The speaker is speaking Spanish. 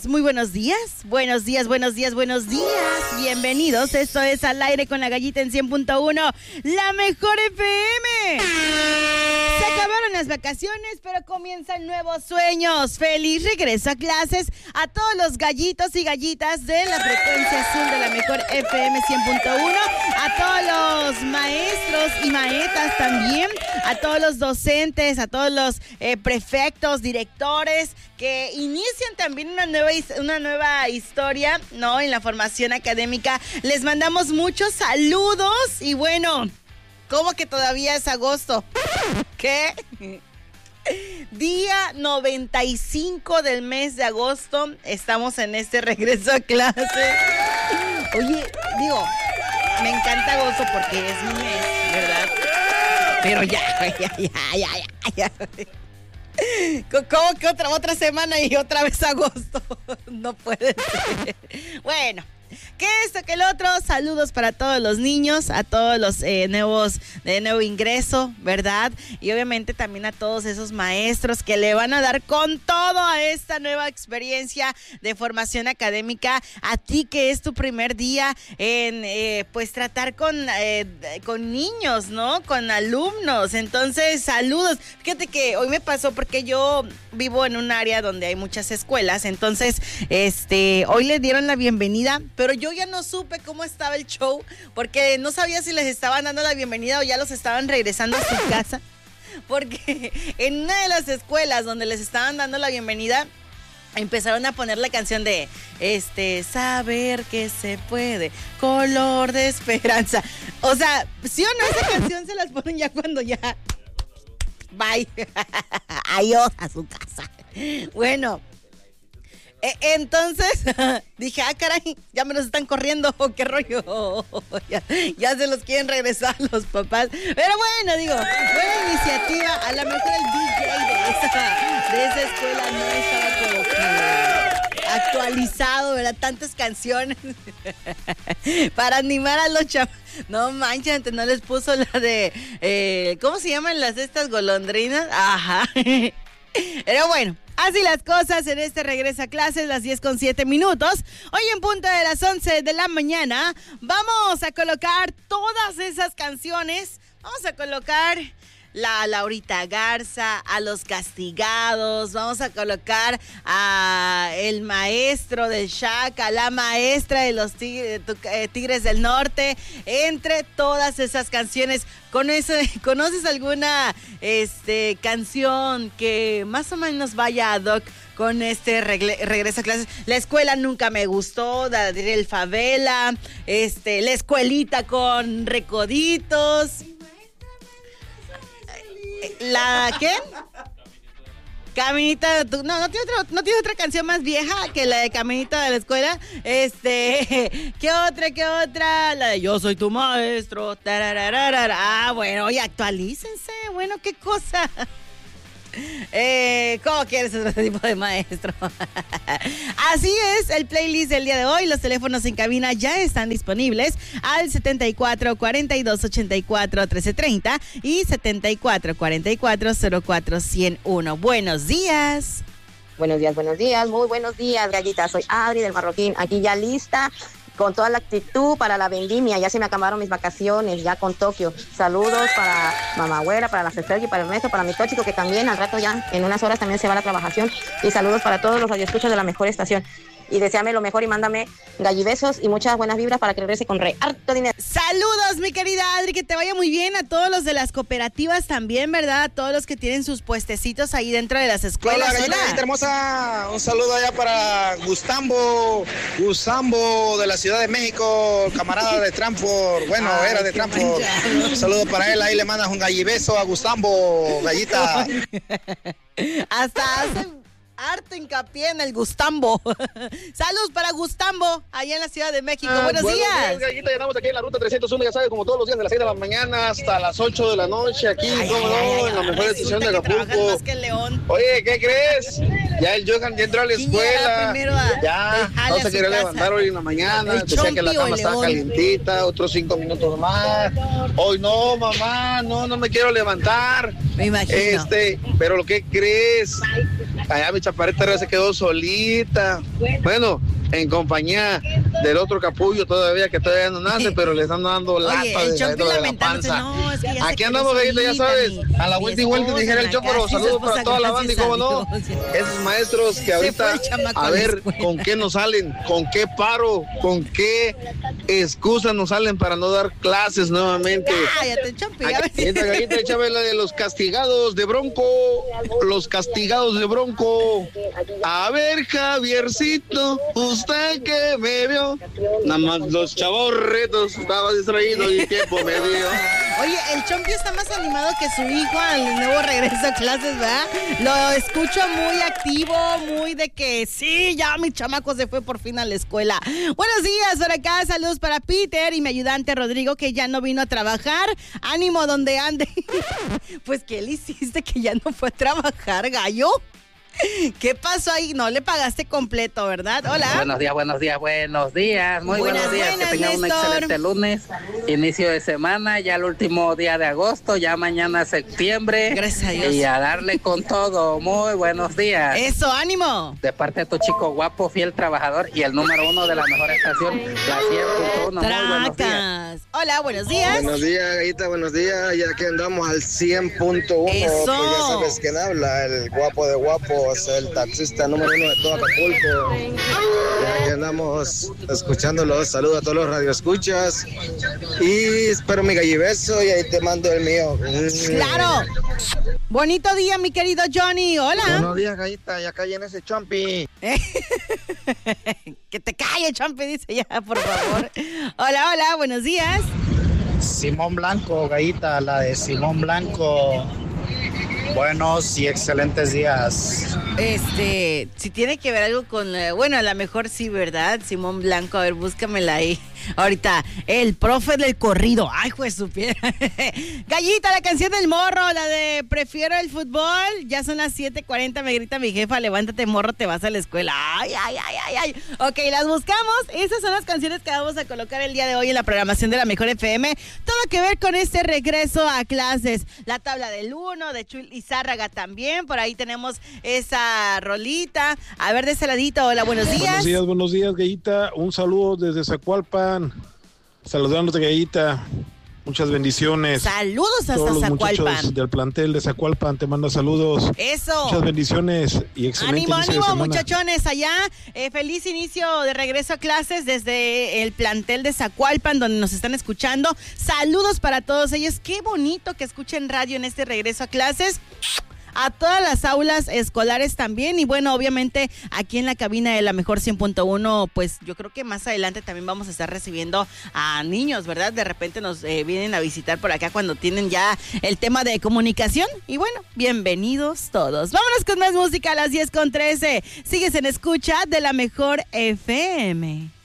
muy buenos días. Buenos días. Bienvenidos. Esto es Al Aire con la Gallita en 100.1, la mejor FM. Se acabaron las vacaciones, pero comienzan nuevos sueños. Feliz regreso a clases a todos los gallitos y gallitas de la frecuencia azul de la mejor FM 100.1, a todos los maestros y maestras también, a todos los docentes, a todos los prefectos, directores, que inician también una nueva historia, ¿no? En la formación académica. Les mandamos muchos saludos y bueno, ¿cómo que todavía es agosto? ¿Qué? Día 95 del mes de agosto, estamos en este regreso a clase. Oye, digo, me encanta agosto porque es mi mes, ¿verdad? Pero ya. ¿Cómo que otra semana y otra vez agosto? No puede ser. Bueno, que esto, que el otro, saludos para todos los niños, a todos los nuevos de nuevo ingreso, ¿verdad? Y obviamente también a todos esos maestros que le van a dar con todo a esta nueva experiencia de formación académica. A ti que es tu primer día en pues tratar con niños, ¿no? Con alumnos. Entonces, saludos. Fíjate que hoy me pasó porque yo vivo en un área donde hay muchas escuelas, entonces hoy les dieron la bienvenida, pero yo ya no supe cómo estaba el show, porque no sabía si les estaban dando la bienvenida o ya los estaban regresando a su casa, porque en una de las escuelas donde les estaban dando la bienvenida, empezaron a poner la canción de saber que se puede, color de esperanza. O sea, ¿sí o no? Esa canción se las ponen ya cuando ya bye, adiós a su casa. Bueno, entonces dije, caray, ya me los están corriendo, qué rollo. Ya se los quieren regresar los papás. Pero bueno, digo, buena iniciativa. A lo mejor el DJ de esa escuela no estaba como que actualizado, ¿verdad? Tantas canciones para animar a los chavos. No manches, antes no les puso la de ¿cómo se llaman estas golondrinas? Ajá. Pero bueno, así las cosas en este regreso a clases, las 10:07. Hoy en punto de las 11 de la mañana vamos a colocar todas esas canciones. Vamos a colocar la Laurita Garza, a Los Castigados, vamos a colocar a el maestro del Shack, a la maestra de los Tigres del Norte, entre todas esas canciones. ¿Conoces alguna canción que más o menos vaya ad hoc con este regreso a clases? La escuela nunca me gustó, el Favela, la escuelita con Recoditos. ¿La qué? Caminita, no tiene otra canción más vieja que la de Caminita de la escuela. ¿Qué otra? La de Yo soy tu maestro. Ah, bueno, oye, actualícense. Bueno, qué cosa. ¿Cómo quieres otro tipo de maestro? Así es el playlist del día de hoy. Los teléfonos en cabina ya están disponibles al 74 42 84 1330 y 74 44 04 101. Buenos días. Buenos días, muy buenos días, Gallita. Soy Adri del Marroquín, aquí ya lista, con toda la actitud para la vendimia. Ya se me acabaron mis vacaciones, ya con Tokio. Saludos para Mamá Güera, para la Sergio, para Ernesto, para mi tóxico, que también al rato ya, en unas horas también se va a la trabajación. Y saludos para todos los radioescuchas de la mejor estación. Y deséame lo mejor y mándame gallibesos y muchas buenas vibras para que regrese con harto dinero. Saludos, mi querida Adri, que te vaya muy bien. A todos los de las cooperativas también, ¿verdad? A todos los que tienen sus puestecitos ahí dentro de las escuelas. Hola, gallita hermosa. Un saludo allá para Gustambo de la Ciudad de México, camarada de Transport. Bueno, era de Transport. Un saludo para él. Ahí le mandas un gallibeso a Gustambo, gallita. Hasta hace harto hincapié en el Gustambo. Saludos para Gustambo, allá en la Ciudad de México. Buenos días. Gallita, ya estamos aquí en la ruta 301, ya sabes, como todos los días, de las 6 de la mañana hasta las 8 de la noche, aquí, en la mejor estación de Acapulco. Más que León. Oye, ¿qué crees? Ya el Johan ya entró a la escuela. Ya, no se quería levantar hoy en la mañana. Decía que la cama estaba calientita, otros 5 minutos más. Hoy no, mamá, no me quiero levantar. Me imagino. Pero lo que crees, allá mi chaparrita se quedó solita. Bueno, en compañía del otro capullo todavía, que todavía no nace, pero le están dando lata de la panza. No, es que aquí andamos, Gallita, ya sabes, a la vuelta y vuelta, dijera el Chopero. Saludos para toda la banda y cómo no, esos maestros que ahorita, a ver, con qué nos salen, con qué paro, con qué excusa nos salen para no dar clases nuevamente. Cállate, Champi. Gallita, échame la de los castigados de Bronco. Los castigados de Bronco. A ver, Javiercito, usted que me vio. Nada más los chavorretos, estaba distraído y tiempo me dio. Oye, el Chompi está más animado que su hijo al nuevo regreso a clases, ¿verdad? Lo escucho muy activo, muy de que sí, ya mi chamaco se fue por fin a la escuela. Buenos días, por acá, saludos para Peter y mi ayudante Rodrigo, que ya no vino a trabajar. Ánimo donde ande. Pues, ¿qué le hiciste que ya no fue a trabajar, gallo? ¿Qué pasó ahí? No le pagaste completo, ¿verdad? Hola. Buenos días. Muy buenos días. Que tengan un excelente lunes, inicio de semana, ya el último día de agosto, ya mañana septiembre. Gracias a Dios. Y a darle con todo. Muy buenos días. Eso, ánimo. De parte de tu chico guapo, fiel trabajador y el número 1 de la mejor estación, la 100.1. Muy buenos días. Hola, buenos días. Buenos días, Gallita, buenos días. Ya que andamos al 100.1. Eso. Pues ya sabes quién habla, el guapo de guapo. El taxista número 1 de todo Acapulco. Ya que andamos escuchándolos. Saludos a todos los radioescuchas. Y espero mi gallibeso y ahí te mando el mío. ¡Claro! Bonito día, mi querido Johnny. Hola. Buenos días, Gallita. Ya cae en ese Chompi. Que te calle, Chompi, dice ya, por favor. Hola, buenos días. Simón Blanco, Gallita, la de Simón Blanco. Buenos y excelentes días. Si tiene que ver algo con, bueno, a lo mejor sí, ¿verdad? Simón Blanco, a ver, búscamela ahí. Ahorita, el profe del corrido. Ay, pues supiera. Gallita, la canción del morro, la de prefiero el fútbol. Ya son las 7:40, me grita mi jefa, levántate, morro, te vas a la escuela. Ay. Ok, las buscamos. Esas son las canciones que vamos a colocar el día de hoy en la programación de la Mejor FM. Todo que ver con este regreso a clases. La tabla del 1, de Chuy Lizárraga también. Por ahí tenemos esa rolita. A ver, de ese ladito. Hola, buenos días. Buenos días, Gallita. Un saludo desde Zacualpan. Saludándote, Gallita. Muchas bendiciones. Saludos hasta todos los Zacualpan. Muchachos del plantel de Zacualpan te mando saludos. Eso. Muchas bendiciones y excelente inicio de semana. Muchachones, allá. Feliz inicio de regreso a clases desde el plantel de Zacualpan, donde nos están escuchando. Saludos para todos ellos. Qué bonito que escuchen radio en este regreso a clases. A todas las aulas escolares también y bueno, obviamente aquí en la cabina de la Mejor 100.1, pues yo creo que más adelante también vamos a estar recibiendo a niños, ¿verdad? De repente nos vienen a visitar por acá cuando tienen ya el tema de comunicación y bueno, bienvenidos todos. Vámonos con más música a las 10:13. Sigues en escucha de la Mejor FM.